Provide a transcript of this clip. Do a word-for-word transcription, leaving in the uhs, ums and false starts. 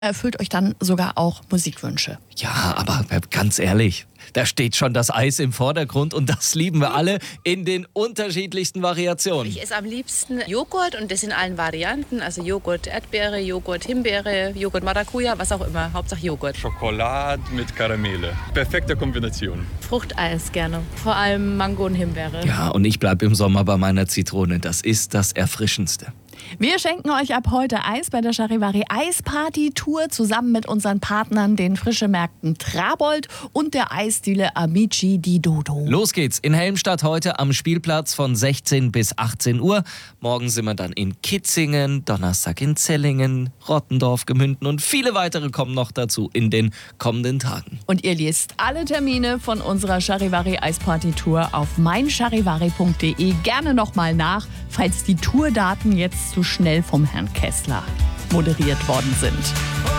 erfüllt euch dann sogar auch Musikwünsche. Ja, aber ganz ehrlich, da steht schon das Eis im Vordergrund und das lieben wir alle in den unterschiedlichsten Variationen. Ich esse am liebsten Joghurt und das in allen Varianten. Also Joghurt Erdbeere, Joghurt Himbeere, Joghurt Maracuja, was auch immer. Hauptsache Joghurt. Schokolade mit Karamelle. Perfekte Kombination. Fruchteis gerne. Vor allem Mango und Himbeere. Ja, und ich bleibe im Sommer bei meiner Zitrone. Das ist das Erfrischendste. Wir schenken euch ab heute Eis bei der Charivari Eisparty Tour zusammen mit unseren Partnern, den Frischemärkten Trabold und der Eisdiele Amici di Dodo. Los geht's in Helmstadt heute am Spielplatz von sechzehn bis achtzehn Uhr. Morgen sind wir dann in Kitzingen, Donnerstag in Zellingen, Rottendorf, Gemünden und viele weitere kommen noch dazu in den kommenden Tagen. Und ihr liest alle Termine von unserer Charivari Eisparty Tour auf meincharivari punkt de gerne nochmal nach, falls die Tourdaten jetzt zu schnell vom Herrn Kessler moderiert worden sind.